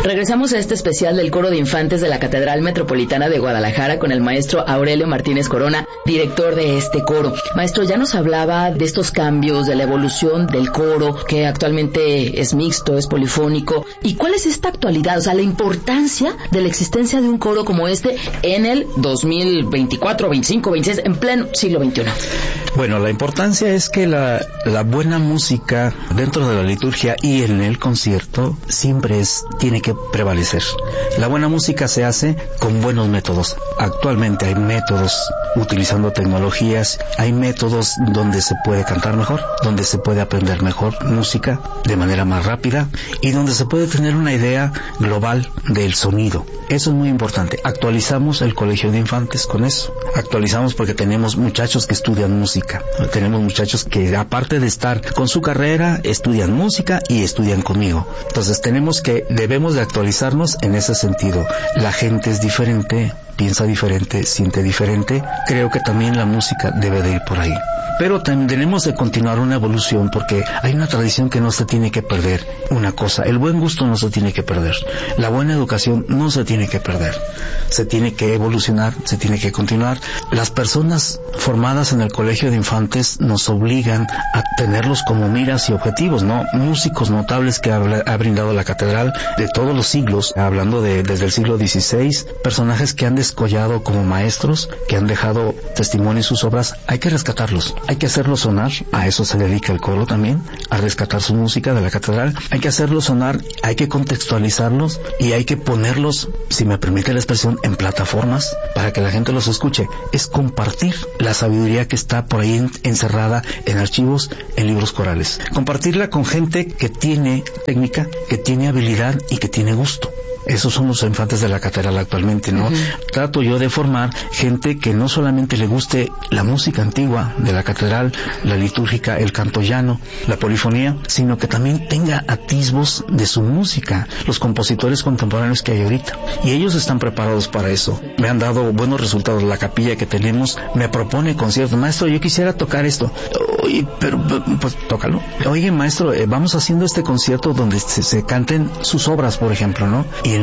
Regresamos a este especial del Coro de Infantes de la Catedral Metropolitana de Guadalajara con el maestro Aurelio Martínez Corona, director de este coro. Maestro, ya nos hablaba de estos cambios, de la evolución del coro, que actualmente es mixto, es polifónico. ¿Y cuál es esta actualidad? O sea, la importancia de la existencia de un coro como este en el 2024, 25, 26, en pleno siglo XXI. Bueno, la importancia es que la buena música dentro de la liturgia y en el concierto siempre tiene que prevalecer. La buena música se hace con buenos métodos. Actualmente hay métodos utilizando tecnologías, hay métodos donde se puede cantar mejor, donde se puede aprender mejor música de manera más rápida y donde se puede tener una idea global del sonido. Eso es muy importante. Actualizamos el Colegio de Infantes con eso. Actualizamos porque tenemos muchachos que estudian música. Tenemos muchachos que, aparte de estar con su carrera, estudian música y estudian conmigo. Entonces debemos de actualizarnos en ese sentido. La gente es diferente, piensa diferente, siente diferente. Creo que también la música debe de ir por ahí. Pero también tenemos de continuar una evolución porque hay una tradición que no se tiene que perder. Una cosa, el buen gusto no se tiene que perder. La buena educación no se tiene que perder. Se tiene que evolucionar, se tiene que continuar. Las personas formadas en el Colegio de Infantes nos obligan a tenerlos como miras y objetivos, ¿no? Músicos notables que ha brindado la catedral de todos los siglos, hablando desde el siglo XVI, personajes que han descollado como maestros, que han dejado testimonio en sus obras. Hay que rescatarlos. Hay que hacerlos sonar, a eso se dedica el coro también, a rescatar su música de la catedral. Hay que hacerlos sonar, hay que contextualizarlos y hay que ponerlos, si me permite la expresión, en plataformas para que la gente los escuche. Es compartir la sabiduría que está por ahí encerrada en archivos, en libros corales. Compartirla con gente que tiene técnica, que tiene habilidad y que tiene gusto. Esos son los infantes de la catedral actualmente, ¿no? Trato yo de formar gente que no solamente le guste la música antigua de la catedral, la litúrgica, el canto llano, la polifonía, sino que también tenga atisbos de su música, los compositores contemporáneos que hay ahorita. Y ellos están preparados para eso. Me han dado buenos resultados. La capilla que tenemos me propone conciertos. Maestro, yo quisiera tocar esto. Oye, pero pues tócalo. Oye, maestro, vamos haciendo este concierto donde se canten sus obras, por ejemplo, ¿no? Y